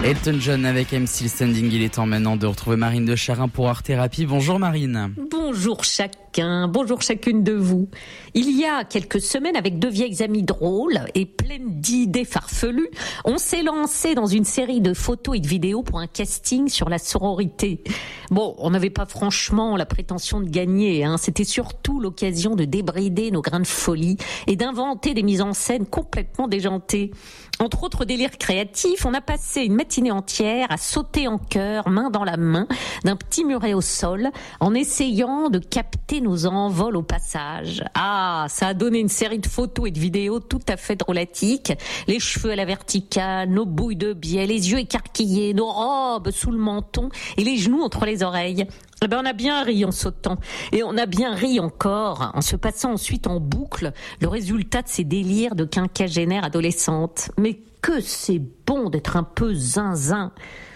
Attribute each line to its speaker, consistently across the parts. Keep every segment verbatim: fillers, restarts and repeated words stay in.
Speaker 1: Elton John avec I'm Still Standing. Il est temps maintenant de retrouver Marine de Charin pour Art Thérapie. Bonjour Marine.
Speaker 2: Bonjour chacun, bonjour chacune de vous. Il y a quelques semaines, avec deux vieilles amies drôles et pleines d'idées farfelues, on s'est lancé dans une série de photos et de vidéos pour un casting sur la sororité. Bon, on n'avait pas franchement la prétention de gagner, hein. C'était surtout l'occasion de débrider nos grains de folie et d'inventer des mises en scène complètement déjantées. Entre autres délires créatifs, on a passé une matinée entière à sauter en chœur, main dans la main, d'un petit muret au sol, en essayant de capter nos envols au passage. Ah, ça a donné une série de photos et de vidéos tout à fait drôlatiques. Les cheveux à la verticale, nos bouilles de biais, les yeux écarquillés, nos robes sous le menton et les genoux entre les oreilles. Eh ben, on a bien ri en sautant. Et on a bien ri encore en se passant ensuite en boucle le résultat de ces délires de quinquagénaire adolescente. Mais que c'est bon d'être un peu zinzin.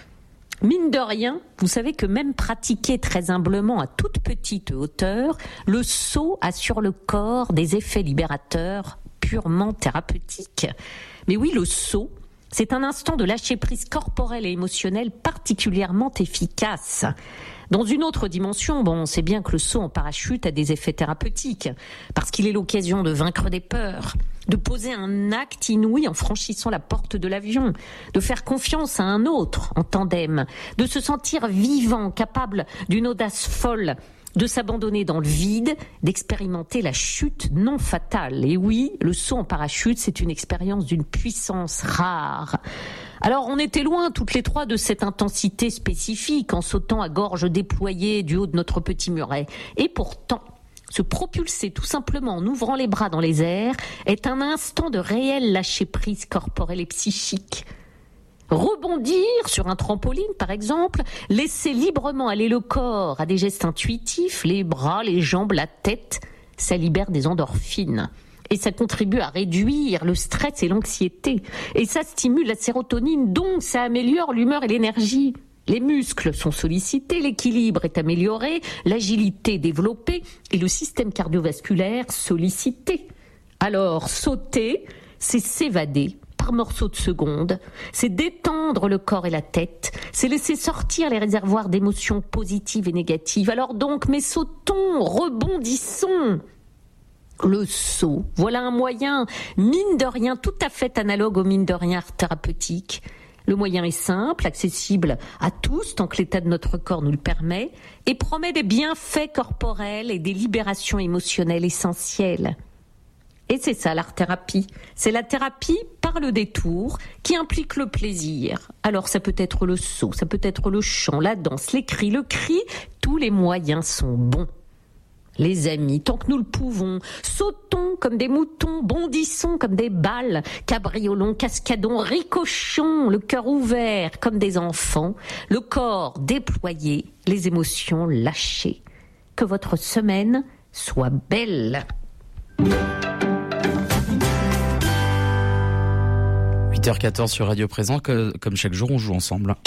Speaker 2: Mine de rien, vous savez que même pratiqué très humblement à toute petite hauteur, le saut a sur le corps des effets libérateurs purement thérapeutiques. Mais oui, le saut, c'est un instant de lâcher prise corporelle et émotionnelle particulièrement efficace. Dans une autre dimension, bon, on sait bien que le saut en parachute a des effets thérapeutiques, parce qu'il est l'occasion de vaincre des peurs, de poser un acte inouï en franchissant la porte de l'avion, de faire confiance à un autre en tandem, de se sentir vivant, capable d'une audace folle, de s'abandonner dans le vide, d'expérimenter la chute non fatale. Et oui, le saut en parachute, c'est une expérience d'une puissance rare. Alors, on était loin toutes les trois de cette intensité spécifique en sautant à gorge déployée du haut de notre petit muret. Et pourtant, se propulser tout simplement en ouvrant les bras dans les airs est un instant de réel lâcher-prise corporelle et psychique. Rebondir sur un trampoline, par exemple, laisser librement aller le corps à des gestes intuitifs, les bras, les jambes, la tête, ça libère des endorphines. Et ça contribue à réduire le stress et l'anxiété. Et ça stimule la sérotonine, donc ça améliore l'humeur et l'énergie. Les muscles sont sollicités, l'équilibre est amélioré, l'agilité développée et le système cardiovasculaire sollicité. Alors, sauter, c'est s'évader par morceaux de secondes, c'est détendre le corps et la tête, c'est laisser sortir les réservoirs d'émotions positives et négatives. Alors donc, mais sautons, rebondissons. Le saut, voilà un moyen, mine de rien, tout à fait analogue au mine de rien art thérapeutique. Le moyen est simple, accessible à tous tant que l'état de notre corps nous le permet et promet des bienfaits corporels et des libérations émotionnelles essentielles. Et c'est ça l'art thérapie, c'est la thérapie par le détour qui implique le plaisir. Alors ça peut être le saut, ça peut être le chant, la danse, les cris, le cri, tous les moyens sont bons. Les amis, tant que nous le pouvons, sautons comme des moutons, bondissons comme des balles, cabriolons, cascadons, ricochons, le cœur ouvert comme des enfants, le corps déployé, les émotions lâchées. Que votre semaine soit belle.
Speaker 1: huit heures quatorze sur Radio Présent, que, comme chaque jour on joue ensemble.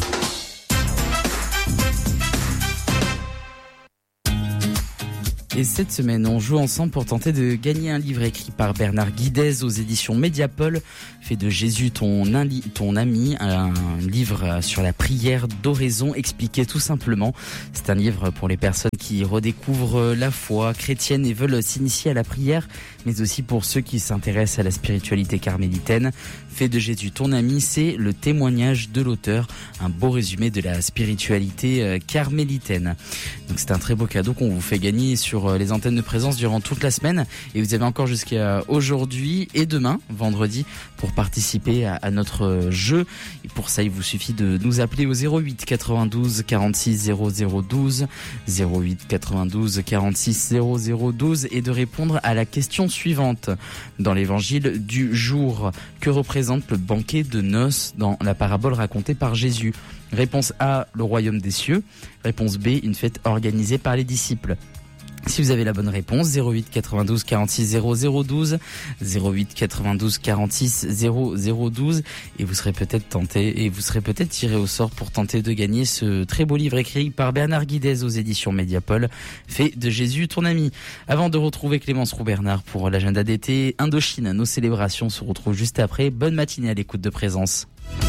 Speaker 1: Et cette semaine, on joue ensemble pour tenter de gagner un livre écrit par Bernard Guidez aux éditions Mediapol. Fais de Jésus ton, ali, ton ami, un livre sur la prière d'oraison expliqué tout simplement. C'est un livre pour les personnes qui redécouvrent la foi chrétienne et veulent s'initier à la prière, mais aussi pour ceux qui s'intéressent à la spiritualité carmélitaine. Fais de Jésus ton ami, c'est le témoignage de l'auteur, un beau résumé de la spiritualité carmélitaine. Donc c'est un très beau cadeau qu'on vous fait gagner sur les antennes de Présence durant toute la semaine, et vous avez encore jusqu'à aujourd'hui et demain, vendredi, pour participer à, à notre jeu. Et pour ça, il vous suffit de nous appeler au zéro huit quatre-vingt-douze quarante-six zéro zéro douze, zéro huit quatre-vingt-douze quarante-six zéro zéro douze, et de répondre à la question suivante. Dans l'évangile du jour, que représente le banquet de noces dans la parabole racontée par Jésus? Réponse A, le royaume des cieux. Réponse B, une fête organisée par les disciples. Si vous avez la bonne réponse, zéro huit quatre-vingt-douze quarante-six zéro zéro douze, zéro huit quatre-vingt-douze quarante-six zéro zéro douze, et vous serez peut-être tenté, et vous serez peut-être tiré au sort pour tenter de gagner ce très beau livre écrit par Bernard Guidez aux éditions Mediapol, Fais de Jésus ton ami. Avant de retrouver Clémence Roux-Bernard pour l'agenda d'été Indochine, nos célébrations se retrouvent juste après. Bonne matinée à l'écoute de Présence.